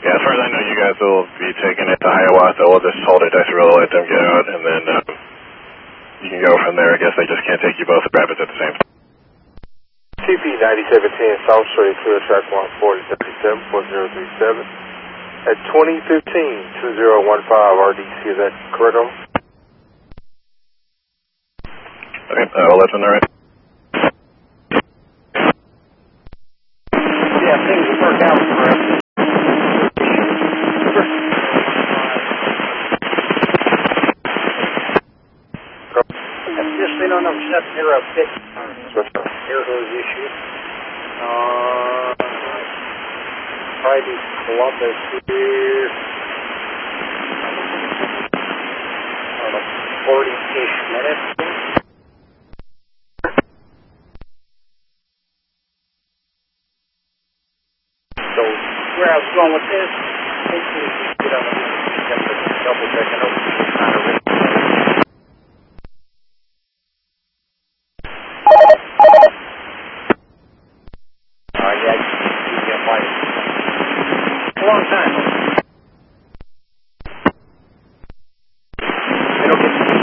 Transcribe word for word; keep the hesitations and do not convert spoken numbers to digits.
Yeah, as far as I know, you guys will be taking it to Hiawatha. We'll just hold it Dexterville, let them get out, and then um, you can go from there. I guess they just can't take you both to Rapids at the same time. T P ninety-seven ten South Strait, clear track one forty thirty-seven four zero three seven. At twenty fifteen two zero one five R D C, is that correct? Okay, uh, we'll let them know, right? Yeah, things will work out for us. Just been on them set zero six. Here those issues. Uh, Friday, Columbus here. Uh, forty-ish minutes. So, where I was going with this, hopefully we can get on the double check and hopefully it's not a risk. Uh, yeah, you get light. A long time.